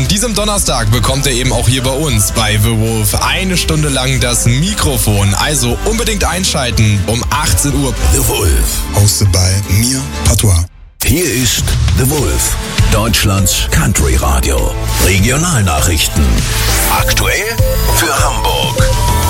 an diesem Donnerstag bekommt er eben auch hier bei uns bei The Wolf 1 Stunde lang das Mikrofon. Also unbedingt einschalten um 18 Uhr. The Wolf. Hosted by mir, Patois. Hier ist The Wolf, Deutschlands Country-Radio. Regionalnachrichten. Aktuell für Hamburg.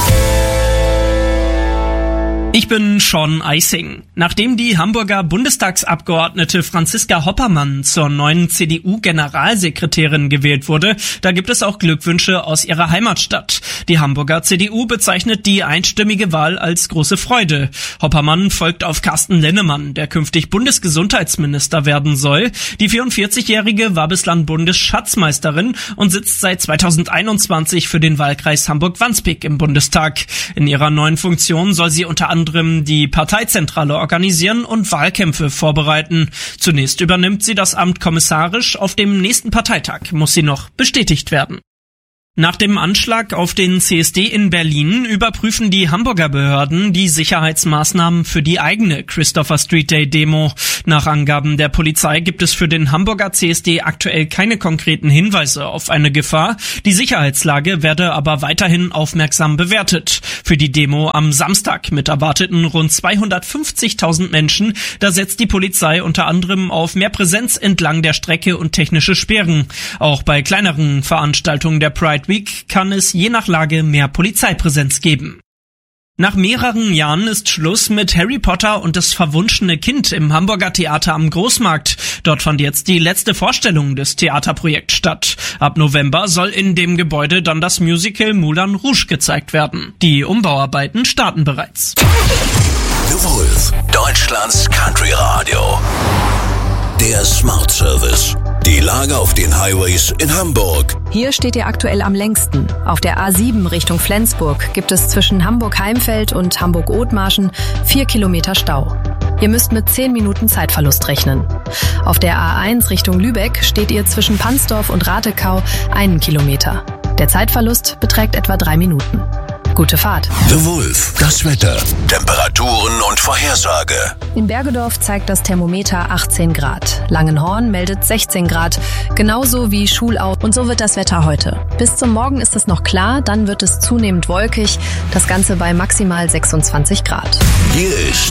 Ich bin Sean Eising. Nachdem die Hamburger Bundestagsabgeordnete Franziska Hoppermann zur neuen CDU-Generalsekretärin gewählt wurde, da gibt es auch Glückwünsche aus ihrer Heimatstadt. Die Hamburger CDU bezeichnet die einstimmige Wahl als große Freude. Hoppermann folgt auf Carsten Linnemann, der künftig Bundesgesundheitsminister werden soll. Die 44-Jährige war bislang Bundesschatzmeisterin und sitzt seit 2021 für den Wahlkreis Hamburg-Wandsbek im Bundestag. In ihrer neuen Funktion soll sie unter anderem die Parteizentrale organisieren und Wahlkämpfe vorbereiten. Zunächst übernimmt sie das Amt kommissarisch, auf dem nächsten Parteitag muss sie noch bestätigt werden. Nach dem Anschlag auf den CSD in Berlin überprüfen die Hamburger Behörden die Sicherheitsmaßnahmen für die eigene Christopher Street Day Demo. Nach Angaben der Polizei gibt es für den Hamburger CSD aktuell keine konkreten Hinweise auf eine Gefahr. Die Sicherheitslage werde aber weiterhin aufmerksam bewertet. Für die Demo am Samstag mit erwarteten rund 250.000 Menschen, da setzt die Polizei unter anderem auf mehr Präsenz entlang der Strecke und technische Sperren. Auch bei kleineren Veranstaltungen der Pride Week kann es je nach Lage mehr Polizeipräsenz geben. Nach mehreren Jahren ist Schluss mit Harry Potter und das verwunschene Kind im Hamburger Theater am Großmarkt. Dort fand jetzt die letzte Vorstellung des Theaterprojekts statt. Ab November soll in dem Gebäude dann das Musical Moulin Rouge gezeigt werden. Die Umbauarbeiten starten bereits. The Wolf, Deutschlands Country Radio. Der Smart Service. Die Lage auf den Highways in Hamburg. Hier steht ihr aktuell am längsten. Auf der A7 Richtung Flensburg gibt es zwischen Hamburg-Heimfeld und Hamburg-Othmarschen 4 Kilometer Stau. Ihr müsst mit 10 Minuten Zeitverlust rechnen. Auf der A1 Richtung Lübeck steht ihr zwischen Pansdorf und Ratekau 1 Kilometer. Der Zeitverlust beträgt etwa 3 Minuten. Gute Fahrt. The Wolf, das Wetter, Temperaturen und Vorhersage. In Bergedorf zeigt das Thermometer 18 Grad. Langenhorn meldet 16 Grad, genauso wie Schulau. Und so wird das Wetter heute. Bis zum Morgen ist es noch klar, dann wird es zunehmend wolkig. Das Ganze bei maximal 26 Grad. Hier ist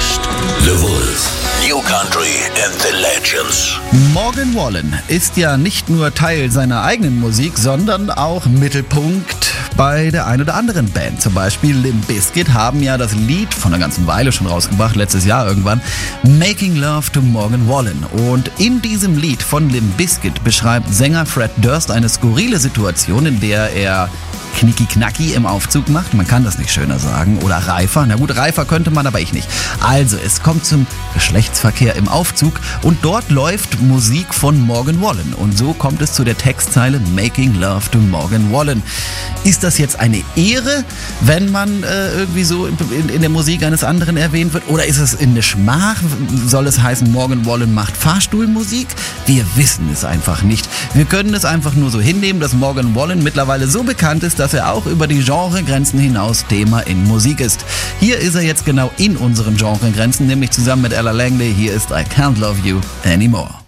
The Wolf. New Country and the Legends. Morgan Wallen ist ja nicht nur Teil seiner eigenen Musik, sondern auch Mittelpunkt bei der ein oder anderen Band. Zum Beispiel Limp Bizkit haben ja das Lied von einer ganzen Weile schon rausgebracht, letztes Jahr irgendwann, Making Love to Morgan Wallen. Und in diesem Lied von Limp Bizkit beschreibt Sänger Fred Durst eine skurrile Situation, in der er Knicki-Knacki im Aufzug macht. Man kann das nicht schöner sagen. Oder reifer. Na gut, reifer könnte man, aber ich nicht. Also, es kommt zum Geschlechtsverkehr im Aufzug und dort läuft Musik von Morgan Wallen. Und so kommt es zu der Textzeile Making Love to Morgan Wallen. Ist das jetzt eine Ehre, wenn man irgendwie so in der Musik eines anderen erwähnt wird? Oder ist es eine Schmach? Soll es heißen, Morgan Wallen macht Fahrstuhlmusik? Wir wissen es einfach nicht. Wir können es einfach nur so hinnehmen, dass Morgan Wallen mittlerweile so bekannt ist, dass er auch über die Genregrenzen hinaus Thema in Musik ist. Hier ist er jetzt genau in unseren Genregrenzen, nämlich zusammen mit Ella Langley. Hier ist I Can't Love You Anymore.